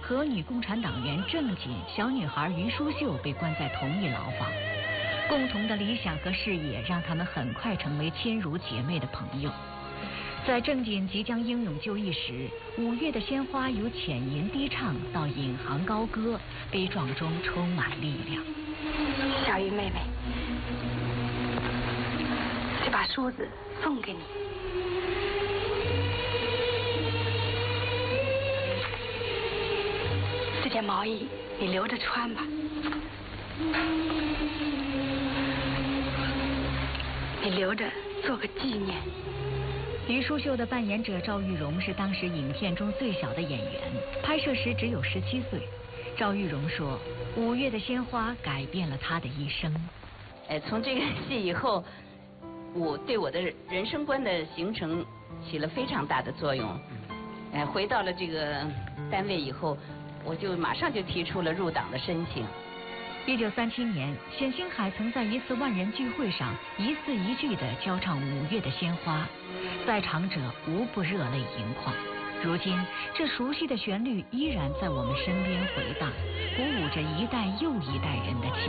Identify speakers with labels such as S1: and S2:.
S1: 和女共产党员郑瑾、小女孩于淑秀被关在同一牢房。共同的理想和事业让他们很快成为亲如姐妹的朋友。在郑瑾即将英勇就义时，5月的鲜花由浅吟低唱到引吭高歌，悲壮中充满力量。
S2: 小玉妹妹，这把梳子送给你。这件毛衣你留着穿吧，你留着做个纪念。
S1: 于淑秀的扮演者赵玉荣是当时影片中最小的演员，拍摄时只有17岁。赵玉荣说：“5月的鲜花改变了他的一生。”
S3: 从这个戏以后，我对我的人生观的形成起了非常大的作用。回到了这个单位以后，我就马上就提出了入党的申请。
S1: 1937年，冼星海曾在一次万人聚会上一字一句地教唱5月的鲜花，在场者无不热泪盈眶。如今，这熟悉的旋律依然在我们身边回荡，鼓舞着一代又一代人的情。